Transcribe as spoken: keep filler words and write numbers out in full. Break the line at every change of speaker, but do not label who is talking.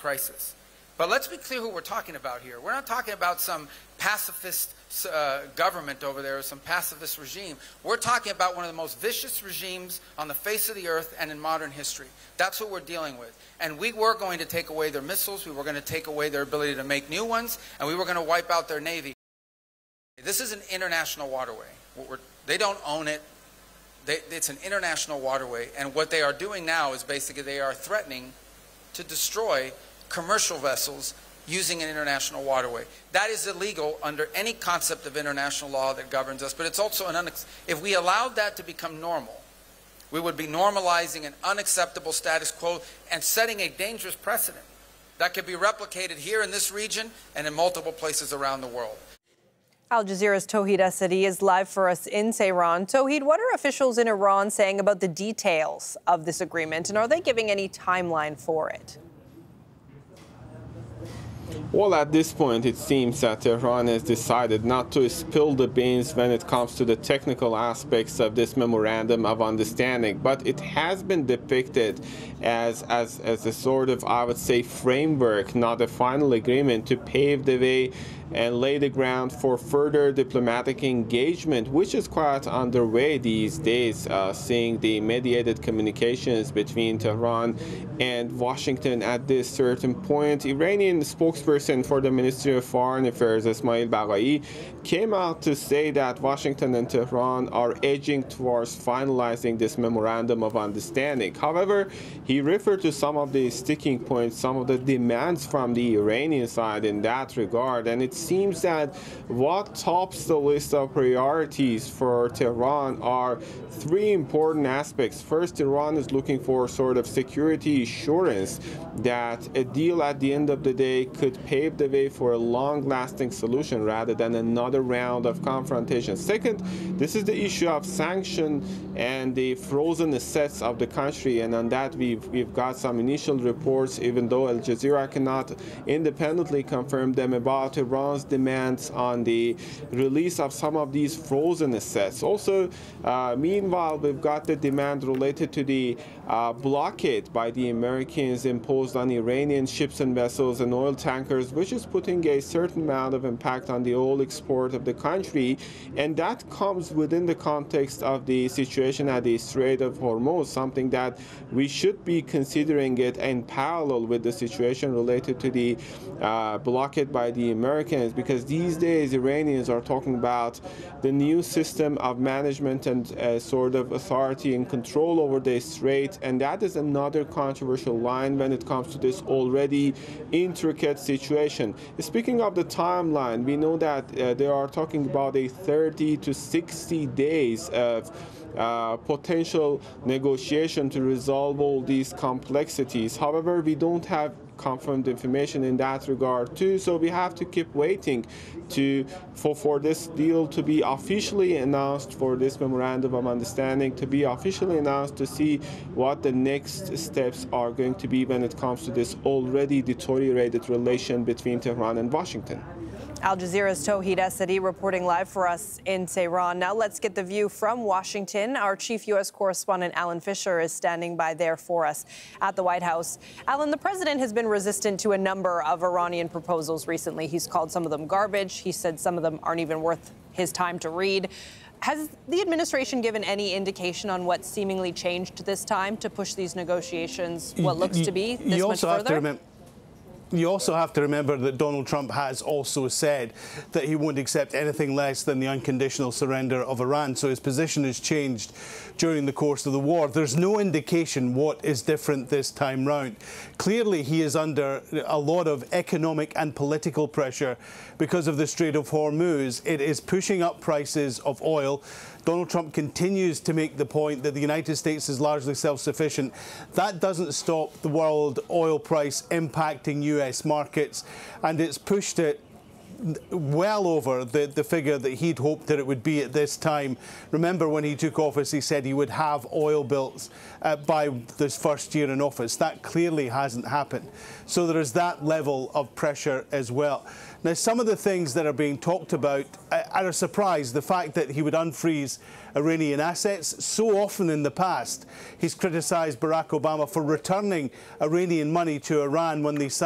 crisis. But let's be clear who we're talking about here. We're not talking about some pacifist uh, government over there or some pacifist regime. We're talking about one of the most vicious regimes on the face of the earth and in modern history. That's what we're dealing with. And we were going to take away their missiles, we were going to take away their ability to make new ones, and we were going to wipe out their navy. This is an international waterway. We're, they don't own it. They, it's an international waterway. And what they are doing now is basically they are threatening to destroy commercial vessels using an international waterway. That is illegal under any concept of international law that governs us, but it's also an unex- if we allowed that to become normal, we would be normalizing an unacceptable status quo and setting a dangerous precedent that could be replicated here in this region and in multiple places around the world.
Al Jazeera's Tauhid Asadi is live for us in Tehran. Tauhid, what are officials in Iran saying about the details of this agreement, and are they giving any timeline for it?
Well, at this point, it seems that Tehran has decided not to spill the beans when it comes to the technical aspects of this memorandum of understanding, but it has been depicted as, as, as a sort of, I would say, framework, not a final agreement, to pave the way and lay the ground for further diplomatic engagement, which is quite underway these days, uh, seeing the mediated communications between Tehran and Washington at this certain point. Iranian spokesperson for the Ministry of Foreign Affairs, Ismail Baghai, came out to say that Washington and Tehran are edging towards finalizing this memorandum of understanding. However, he referred to some of the sticking points, some of the demands from the Iranian side in that regard, and it seems that what tops the list of priorities for Tehran are three important aspects. First, Iran is looking for sort of security assurance that a deal at the end of the day could pave the way for a long-lasting solution rather than another round of confrontation. Second, this is the issue of sanction and the frozen assets of the country, and on that we've, we've got some initial reports, even though Al Jazeera cannot independently confirm them, about Iran's demands on the release of some of these frozen assets. Also, uh, meanwhile, we've got the demand related to the uh, blockade by the Americans imposed on Iranian ships and vessels and oil tankers, which is putting a certain amount of impact on the oil export of the country, and that comes within the context of the situation at the Strait of Hormuz, something that we should be considering it in parallel with the situation related to the uh, blockade by the Americans, because these days Iranians are talking about the new system of management and uh, sort of authority and control over the strait, and that is another controversial line when it comes to this already intricate situation. Speaking of the timeline, we know that uh, they are talking about a thirty to sixty days of Uh, potential negotiation to resolve all these complexities. However, we don't have confirmed information in that regard too, so we have to keep waiting to for, for this deal to be officially announced, for this memorandum of understanding to be officially announced, to see what the next steps are going to be when it comes to this already deteriorated relation between Tehran and Washington.
Al Jazeera's Tauhid Asadi reporting live for us in Tehran. Now let's get the view from Washington. Our chief U S correspondent Alan Fisher is standing by there for us at the White House. Alan, the president has been resistant to a number of Iranian proposals recently. He's called some of them garbage. He said some of them aren't even worth his time to read. Has the administration given any indication on what seemingly changed this time to push these negotiations, what looks to be this much further?
You also have to remember that Donald Trump has also said that he won't accept anything less than the unconditional surrender of Iran. So his position has changed during the course of the war. There's no indication what is different this time round. Clearly, he is under a lot of economic and political pressure because of the Strait of Hormuz. It is pushing up prices of oil. Donald Trump continues to make the point that the United States is largely self-sufficient. That doesn't stop the world oil price impacting U S markets, and it's pushed it well over the, the figure that he'd hoped that it would be at this time. Remember, when he took office, he said he would have oil bills uh, by this first year in office. That clearly hasn't happened. So there is that level of pressure as well. Now, some of the things that are being talked about are a surprise. The fact that he would unfreeze Iranian assets. So often in the past, he's criticised Barack Obama for returning Iranian money to Iran when they signed